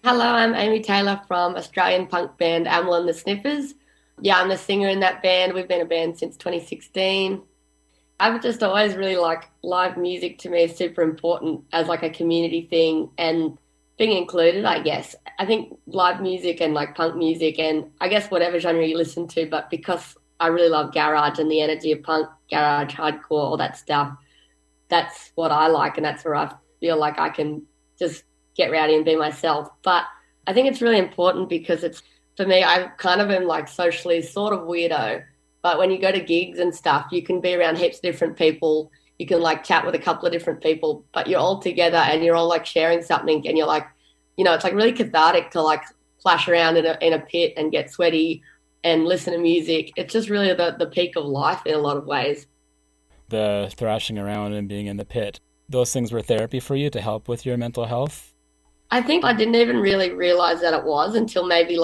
Hello, I'm Amy Taylor from Australian punk band Amel and the Sniffers. Yeah, I'm the singer in that band. We've been a band since 2016. I've just always really liked live music. To me is super important as like a community thing and being included, I guess. I think live music and like punk music and I guess whatever genre you listen to, but because I really love garage and the energy of punk, garage, hardcore, all that stuff, that's what I like, and that's where I feel like I can just get rowdy and be myself. But I think it's really important because it's for me, I kind of am like socially sort of weirdo. But when you go to gigs and stuff, you can be around heaps of different people. You can like chat with a couple of different people, but you're all together and you're all like sharing something, and you're like, it's like really cathartic to like flash around in a pit and get sweaty and listen to music. It's just really the peak of life in a lot of ways. The thrashing around and being in the pit, those things were therapy for you to help with your mental health? I think I didn't even really realize that it was until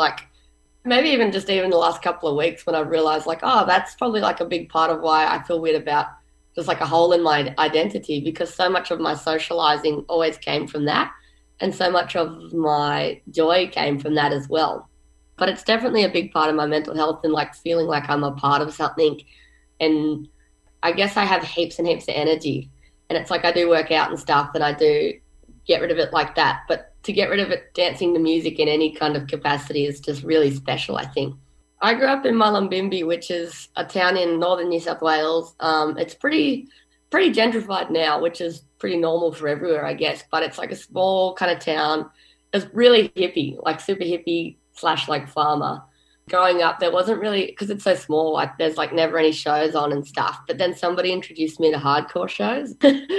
maybe even the last couple of weeks when I realized like, oh, that's probably like a big part of why I feel weird about just like a hole in my identity, because so much of my socializing always came from that. And so much of my joy came from that as well. But it's definitely a big part of my mental health and like feeling like I'm a part of something. And I guess I have heaps and heaps of energy. And it's like I do work out and stuff and I do get rid of it like that. But to get rid of it, dancing to music in any kind of capacity is just really special, I think. I grew up in Mullumbimby, which is a town in northern New South Wales. It's pretty gentrified now, which is pretty normal for everywhere, I guess. But it's like a small kind of town. It's really hippie, like super hippie slash like farmer. Growing up, there wasn't really, because it's so small, like there's like never any shows on and stuff. But then somebody introduced me to hardcore shows.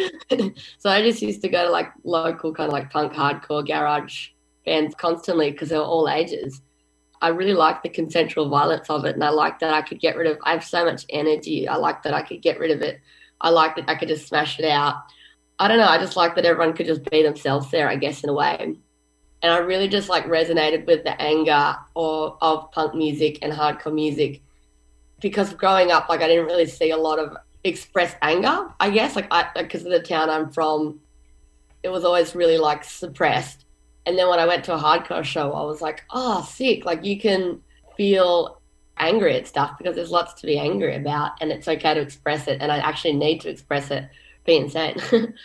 So I just used to go to like local kind of like punk hardcore garage bands constantly because they were all ages. I really liked the consensual violence of it, and I liked that I could get rid of, I have so much energy. I liked that I could get rid of it. I liked that I could just smash it out. I don't know, I just liked that everyone could just be themselves there, I guess, in a way. And I really just like resonated with the anger of punk music and hardcore music, because growing up, like I didn't really see a lot of expressed anger, I guess, like because of the town I'm from, it was always really like suppressed. And then when I went to a hardcore show, I was like, oh, sick. Like you can feel angry at stuff because there's lots to be angry about, and it's okay to express it. And I actually need to express it. Be insane.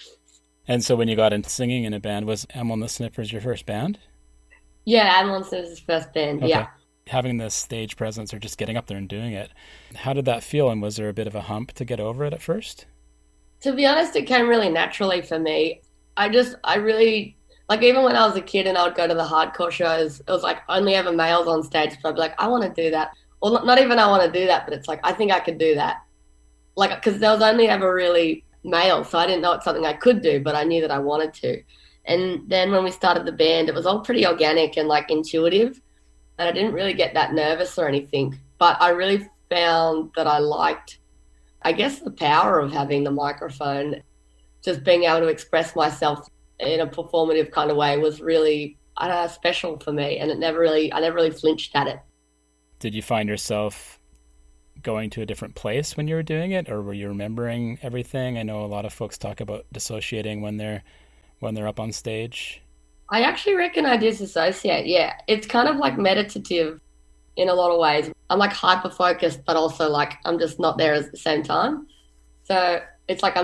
And so when you got into singing in a band, was Amel and the Sniffers your first band? Yeah, Ambulance was his first band. Okay. Yeah. Having the stage presence or just getting up there and doing it, how did that feel? And was there a bit of a hump to get over it at first? To be honest, it came really naturally for me. I really, like, even when I was a kid and I would go to the hardcore shows, it was like only ever males on stage. So I'd be like, I want to do that. Or not even I want to do that, but it's like, I think I could do that. Like, because there was only ever really male. So I didn't know it's something I could do, but I knew that I wanted to. And then when we started the band, it was all pretty organic and like intuitive. And I didn't really get that nervous or anything. But I really found that I liked, I guess, the power of having the microphone, just being able to express myself in a performative kind of way was really, I don't know, special for me. And I never really flinched at it. Did you find yourself going to a different place when you were doing it, or were you remembering everything? I know a lot of folks talk about dissociating when they're up on stage. I actually reckon I disassociate. Yeah. It's kind of like meditative in a lot of ways. I'm like hyper focused, but also like I'm just not there at the same time. So it's like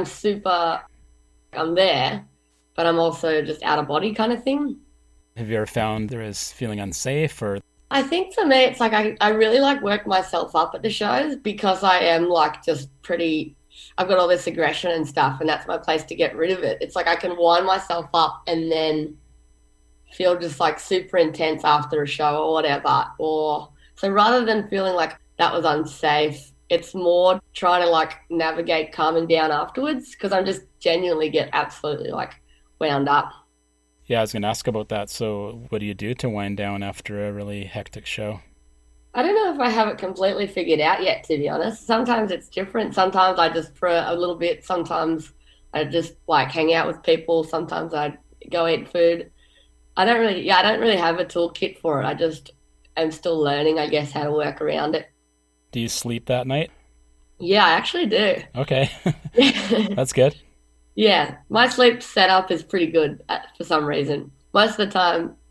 I'm there, but I'm also just out of body kind of thing. Have you ever found there is feeling unsafe or I think for me, it's like I really like work myself up at the shows because I am like just pretty, I've got all this aggression and stuff, and that's my place to get rid of it. It's like I can wind myself up and then feel just like super intense after a show or whatever. Or so rather than feeling like that was unsafe, it's more trying to like navigate calming down afterwards because I'm just genuinely get absolutely like wound up. yeah, I was going to ask about that. So what do you do to wind down after a really hectic show? I don't know if I have it completely figured out yet, to be honest. Sometimes it's different. Sometimes I just for a little bit. Sometimes I just like hang out with people. Sometimes I go eat food. I don't really have a toolkit for it. I just am still learning, I guess, how to work around it. Do you sleep that night? Yeah, I actually do. Okay. That's good. Yeah, my sleep setup is pretty good for some reason. Most of the time,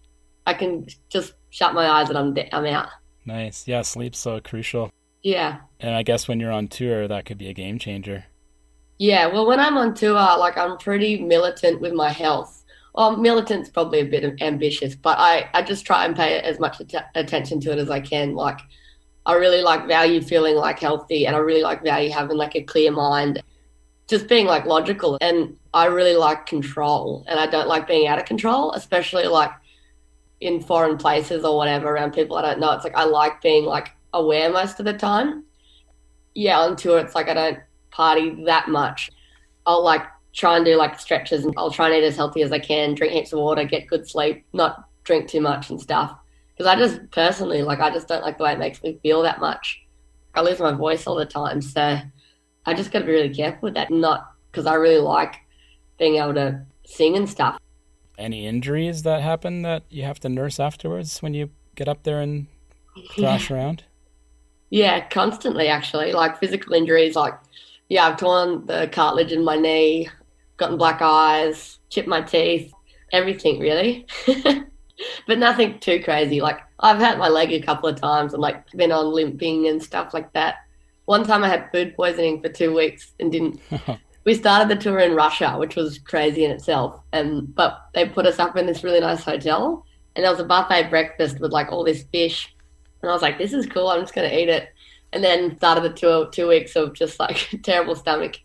I can just shut my eyes and I'm out. Nice. Yeah, sleep's so crucial. Yeah. And I guess when you're on tour, that could be a game changer. Yeah, well, when I'm on tour, like I'm pretty militant with my health. Well, militant's probably a bit ambitious, but I just try and pay as much attention to it as I can. Like, I really like value feeling like healthy, and I really like value having like a clear mind, just being like logical. And I really like control, and I don't like being out of control, especially like in foreign places or whatever around people I don't know. It's like I like being like aware most of the time. Yeah, on tour, it's like I don't party that much. I'll like try and do like stretches and I'll try and eat as healthy as I can, drink heaps of water, get good sleep, not drink too much and stuff. Because I just personally, like, I just don't like the way it makes me feel that much. I lose my voice all the time. So I just got to be really careful with that. Not because I really like being able to sing and stuff. Any injuries that happen that you have to nurse afterwards when you get up there and Yeah. thrash around? Yeah, constantly actually. Like physical injuries, like, yeah, I've torn the cartilage in my knee, gotten black eyes, chipped my teeth, everything really. But nothing too crazy. Like I've hurt my leg a couple of times and like been on limping and stuff like that. One time I had food poisoning for 2 weeks and didn't. We started the tour in Russia, which was crazy in itself. And but they put us up in this really nice hotel, and there was a buffet breakfast with like all this fish, and I was like, "This is cool. I'm just gonna eat it." And then started the tour 2 weeks of just like terrible stomach.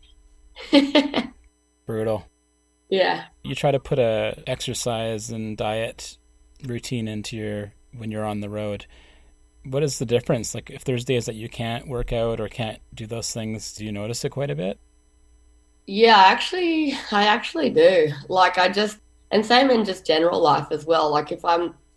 Brutal. Yeah. You try to put a exercise and diet routine into your when you're on the road. What is the difference? Like if there's days that you can't work out or can't do those things, do you notice it quite a bit? Yeah, I actually do. Like I just, and same in just general life as well. Like if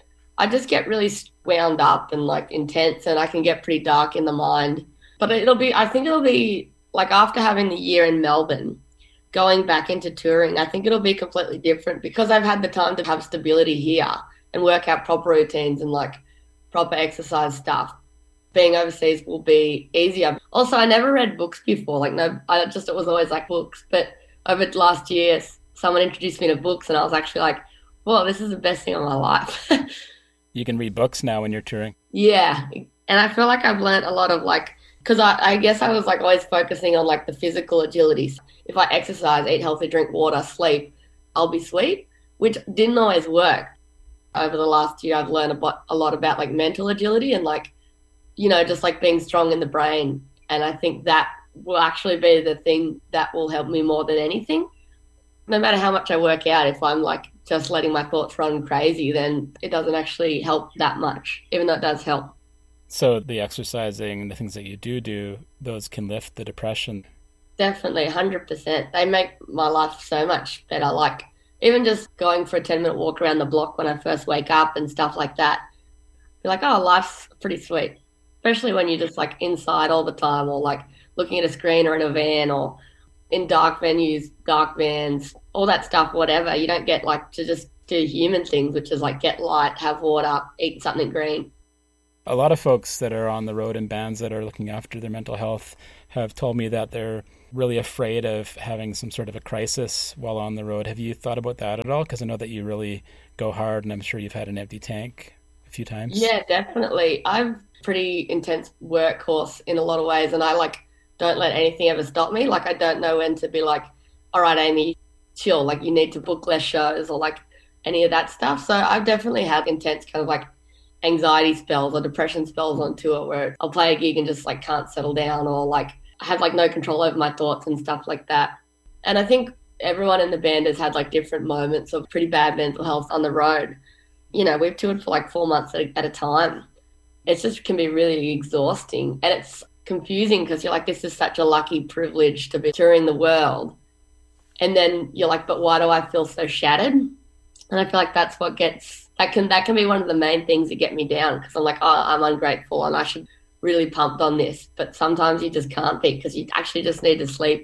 I just get really wound up and like intense, and I can get pretty dark in the mind. But I think it'll be like after having the year in Melbourne, going back into touring, I think it'll be completely different because I've had the time to have stability here and work out proper routines and like proper exercise stuff. Being overseas will be easier. Also, I never read books before. Like, no, it was always like books. But over the last year, someone introduced me to books, and I was actually like, "Well, this is the best thing of my life." You can read books now when you're touring. Yeah, and I feel like I've learned a lot of like, because I guess I was like always focusing on like the physical agilities. If I exercise, eat healthy, drink water, sleep, I'll be sweet, which didn't always work. Over the last year, I've learned a lot about like mental agility and like, just like being strong in the brain. And I think that will actually be the thing that will help me more than anything. No matter how much I work out, if I'm like just letting my thoughts run crazy, then it doesn't actually help that much, even though it does help. So the exercising, the things that you do, those can lift the depression. Definitely, 100%. They make my life so much better. Like, even just going for a 10-minute walk around the block when I first wake up and stuff like that. You're like, oh, life's pretty sweet. Especially when you're just like inside all the time or like looking at a screen or in a van or in dark venues, dark vans, all that stuff, whatever. You don't get like to just do human things, which is like get light, have water, eat something green. A lot of folks that are on the road in bands that are looking after their mental health have told me that they're really afraid of having some sort of a crisis while on the road. Have you thought about that at all? Because I know that you really go hard, and I'm sure you've had an empty tank a few times. Yeah, definitely. I've pretty intense workhorse in a lot of ways, and I like don't let anything ever stop me. Like I don't know when to be like, all right, Amy, chill. Like you need to book less shows or like any of that stuff. So I've definitely had intense kind of like anxiety spells or depression spells on tour where I'll play a gig and just like can't settle down or like I have like no control over my thoughts and stuff like that. And I think everyone in the band has had like different moments of pretty bad mental health on the road. We've toured for like 4 months at a time. It just can be really exhausting and it's confusing because you're like, this is such a lucky privilege to be touring the world. And then you're like, but why do I feel so shattered? And I feel like that's what gets that can be one of the main things that get me down because I'm like, oh, I'm ungrateful and I should really pumped on this. But sometimes you just can't be because you actually just need to sleep.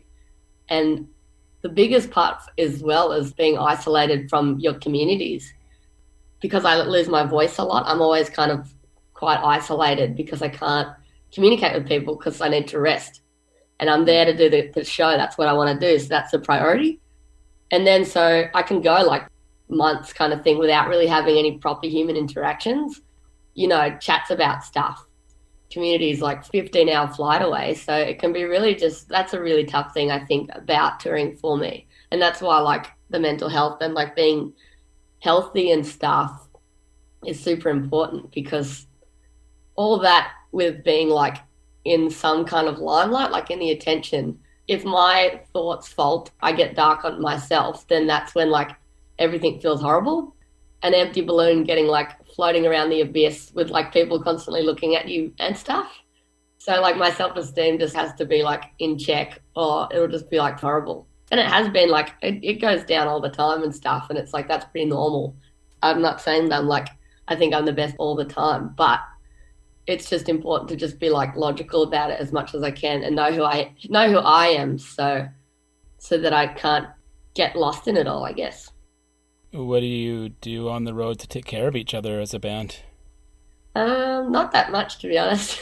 And the biggest part as well is being isolated from your communities because I lose my voice a lot. I'm always kind of quite isolated because I can't communicate with people because I need to rest. And I'm there to do the show. That's what I want to do. So that's the priority. And then so I can go like months kind of thing without really having any proper human interactions, chats about stuff. Community is like 15-hour flight away. So it can be really that's a really tough thing, I think, about touring for me. And that's why like the mental health and like being healthy and stuff is super important, because all that with being like in some kind of limelight, like in the attention, if my thoughts fault, I get dark on myself, then that's when like everything feels horrible. An empty balloon getting like floating around the abyss with like people constantly looking at you and stuff. So like my self-esteem just has to be like in check, or it'll just be like horrible. And it has been like, it goes down all the time and stuff. And it's like, that's pretty normal. I'm not saying that I think I'm the best all the time, but it's just important to just be like logical about it as much as I can and know who I am. So that I can't get lost in it all, I guess. What do you do on the road to take care of each other as a band? Not that much, to be honest.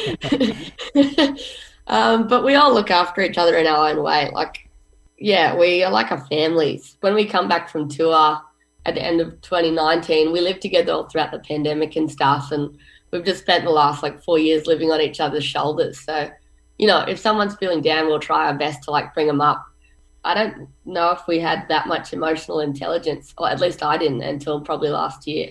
But we all look after each other in our own way. Like, yeah, we are like a family. When we come back from tour at the end of 2019, we lived together all throughout the pandemic and stuff. And we've just spent the last like 4 years living on each other's shoulders. So, if someone's feeling down, we'll try our best to like bring them up. I don't know if we had that much emotional intelligence, or at least I didn't until probably last year.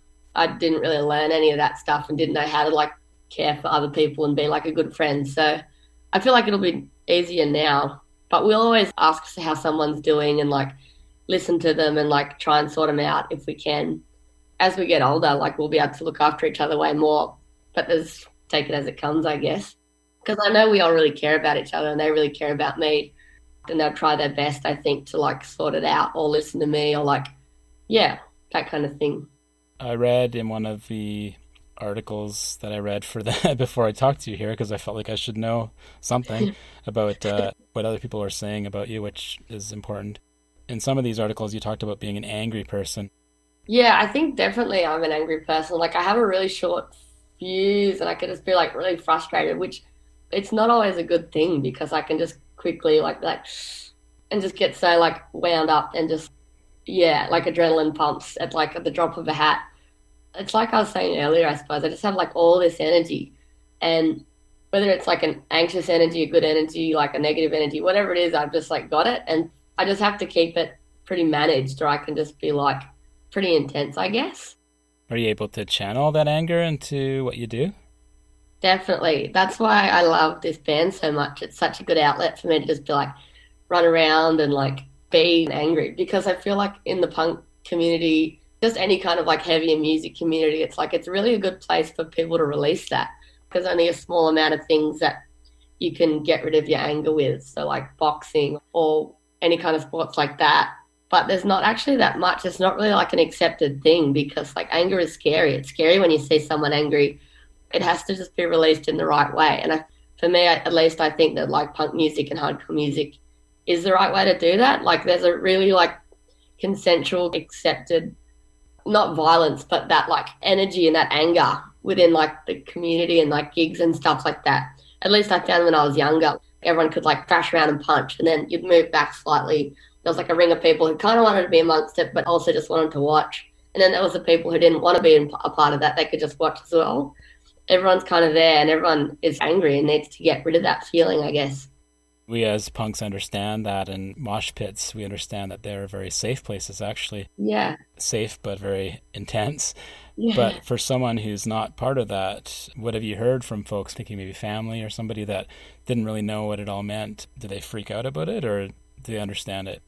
I didn't really learn any of that stuff and didn't know how to like care for other people and be like a good friend. So I feel like it'll be easier now, but we'll always ask how someone's doing and like listen to them and like try and sort them out if we can. As we get older, like we'll be able to look after each other way more, but there's take it as it comes, I guess. Because I know we all really care about each other and they really care about me, and they'll try their best, I think, to like sort it out or listen to me or like, yeah, that kind of thing. I read in one of the articles that I read for that before I talked to you here, because I felt like I should know something about what other people are saying about you, which is important. In some of these articles, you talked about being an angry person. Yeah, I think definitely I'm an angry person. Like I have a really short fuse and I can just be like really frustrated, which it's not always a good thing because I can just quickly like and just get so like wound up and just, yeah, like adrenaline pumps at the drop of a hat. It's like I was saying earlier, I suppose. I just have like all this energy, and whether it's like an anxious energy, a good energy, like a negative energy, whatever it is, I've just like got it, and I just have to keep it pretty managed, or I can just be like pretty intense, I guess. Are you able to channel that anger into what you do? Definitely. That's why I love this band so much. It's such a good outlet for me to just be like run around and like be angry, because I feel like in the punk community, just any kind of like heavier music community, it's like it's really a good place for people to release that, because only a small amount of things that you can get rid of your anger with. So like boxing or any kind of sports like that. But there's not actually that much. It's not really like an accepted thing, because like anger is scary. It's scary when you see someone angry. It has to just be released in the right way. And for me, at least, I think that like punk music and hardcore music is the right way to do that. Like there's a really like consensual, accepted, not violence, but that like energy and that anger within like the community and like gigs and stuff like that. At least I found when I was younger, everyone could like crash around and punch, and then you'd move back slightly. There was like a ring of people who kind of wanted to be amongst it, but also just wanted to watch. And then there was the people who didn't want to be a part of that. They could just watch as well. Everyone's kind of there and everyone is angry and needs to get rid of that feeling, I guess. We as punks understand that, and mosh pits, we understand that they're very safe places, actually. Yeah. Safe, but very intense. Yeah. But for someone who's not part of that, what have you heard from folks, thinking maybe family or somebody that didn't really know what it all meant? Do they freak out about it, or do they understand it?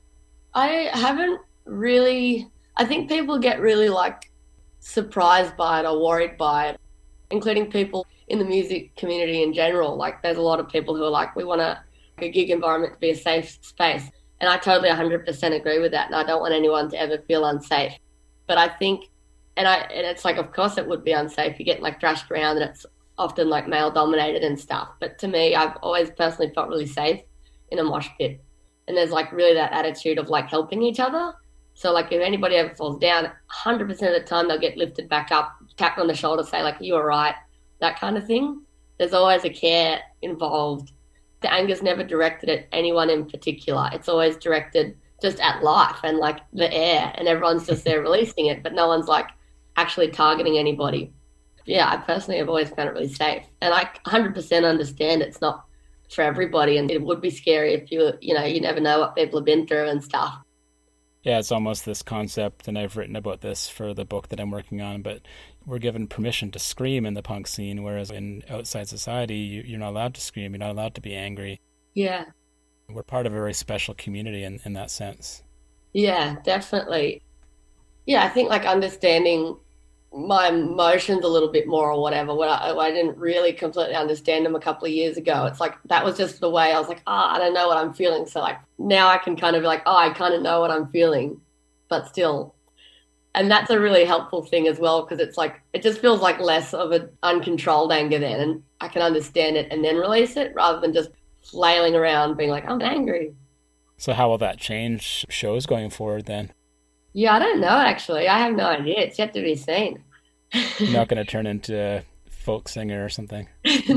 I haven't really, I think people get really like surprised by it or worried by it, including people in the music community in general. Like there's a lot of people who are like, we want a gig environment to be a safe space. And I totally 100% agree with that. And I don't want anyone to ever feel unsafe. But I think, and it's like, of course it would be unsafe. You get like thrashed around and it's often like male dominated and stuff. But to me, I've always personally felt really safe in a mosh pit. And there's like really that attitude of like helping each other. So like if anybody ever falls down, 100% of the time they'll get lifted back up, tapped on the shoulder, say like, you all right, that kind of thing. There's always a care involved. The anger's never directed at anyone in particular. It's always directed just at life and like the air, and everyone's just there releasing it, but no one's like actually targeting anybody. Yeah, I personally have always found it really safe, and I 100% understand it's not for everybody, and it would be scary if you never know what people have been through and stuff. Yeah, it's almost this concept, and I've written about this for the book that I'm working on, but we're given permission to scream in the punk scene, whereas in outside society, you're not allowed to scream, you're not allowed to be angry. Yeah, We're part of a very special community in that sense. yeah, definitely. Yeah, I think like understanding my emotions a little bit more or whatever when I didn't really completely understand them a couple of years ago. It's like that was just the way I was like, I don't know what I'm feeling. So like now I can kind of be like, I kind of know what I'm feeling, but still. And that's a really helpful thing as well, because it's like it just feels like less of an uncontrolled anger then, and I can understand it and then release it rather than just flailing around being like, I'm angry. So how will that change shows going forward then? Yeah, I don't know actually. I have no idea. It's yet to be seen. You're not going to turn into a folk singer or something.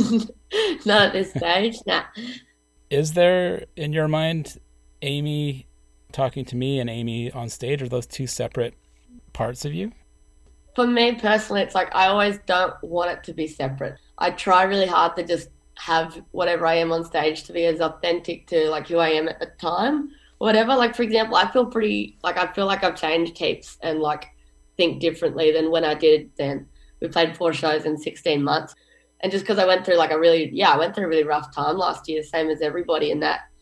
Not at this stage. Nah. Is there, in your mind, Amy talking to me and Amy on stage? Are those two separate parts of you? For me personally, it's like I always don't want it to be separate. I try really hard to just have whatever I am on stage to be as authentic to like who I am at the time. Whatever. Like for example, I feel like I've changed heaps and like think differently than when I did then. We played 4 shows in 16 months. And just because I went through I went through a really rough time last year, same as everybody in that.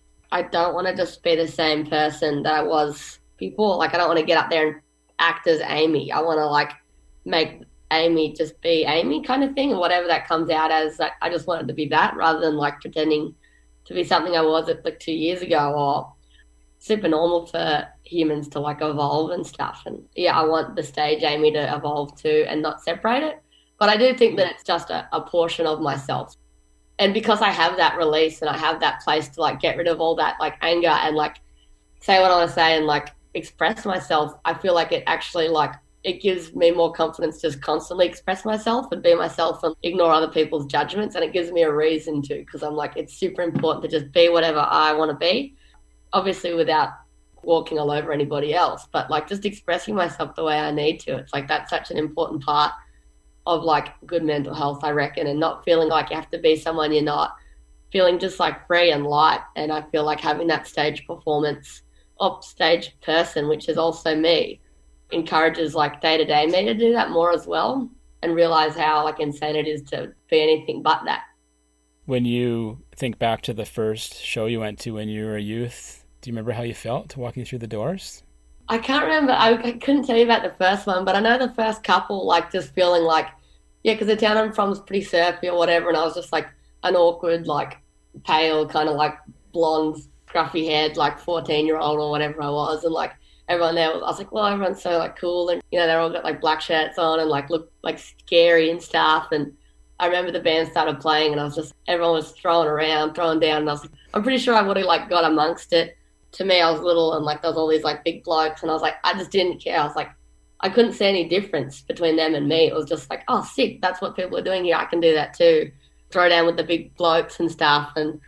I don't want to just be the same person that I was before. Like I don't want to get up there and act as Amy. I want to like make Amy just be Amy kind of thing, or whatever that comes out as. Like, I just wanted to be that rather than like pretending to be something I was like 2 years ago. Or super normal for humans to like evolve and stuff. And yeah, I want the stage Amy to evolve too and not separate it. But I do think that it's just a portion of myself. And because I have that release and I have that place to like get rid of all that like anger and like say what I want to say and like express myself, I feel like it actually like it gives me more confidence to just constantly express myself and be myself and ignore other people's judgments. And it gives me a reason to, because I'm like, it's super important to just be whatever I want to be, obviously without walking all over anybody else, but like just expressing myself the way I need to. It's like that's such an important part of like good mental health, I reckon, and not feeling like you have to be someone you're not, feeling just like free and light. And I feel like having that stage performance, off stage person, which is also me, encourages like day to day me to do that more as well and realize how like insane it is to be anything but that. When you think back to the first show you went to when you were a youth, do you remember how you felt walking through the doors? I can't remember. I couldn't tell you about the first one, but I know the first couple, like just feeling like, yeah, because the town I'm from is pretty surfy or whatever, and I was just like an awkward, like pale, kind of like blonde, scruffy haired, like 14-year-old or whatever I was, and like everyone there was, I was like, well, everyone's so like cool, and they're all got like black shirts on and like look like scary and stuff, and I remember the band started playing, and I was just everyone was throwing around, throwing down, and I was like, I'm pretty sure I would have like got amongst it. To me, I was little, and like there was all these like big blokes, and I was like, I just didn't care. I was like, I couldn't see any difference between them and me. It was just like, oh, sick, that's what people are doing here. I can do that too. Throw down with the big blokes and stuff, and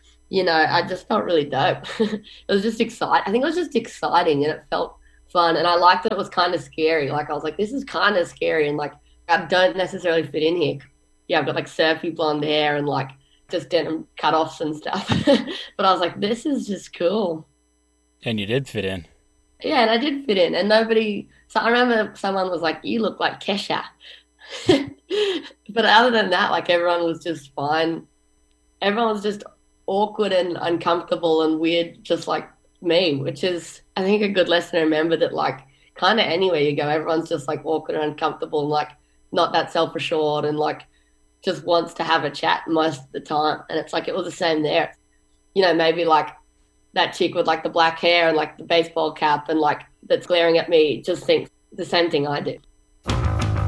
I just felt really dope. It was just exciting. I think it was just exciting, and it felt fun, and I liked that it was kind of scary. Like I was like, this is kind of scary, and like I don't necessarily fit in here. Yeah, I've got like surfy blonde hair and like just denim cut-offs and stuff. But I was like, this is just cool. And you did fit in. Yeah, and I did fit in, and nobody. So I remember someone was like, "You look like Kesha," but other than that, like everyone was just fine. Everyone was just awkward and uncomfortable and weird, just like me, which is, I think, a good lesson to remember that, like, kind of anywhere you go, everyone's just like awkward and uncomfortable and like not that self assured and like just wants to have a chat most of the time. And it's like it was the same there. Maybe like that chick with like the black hair and like the baseball cap and like that's glaring at me just thinks the same thing I do.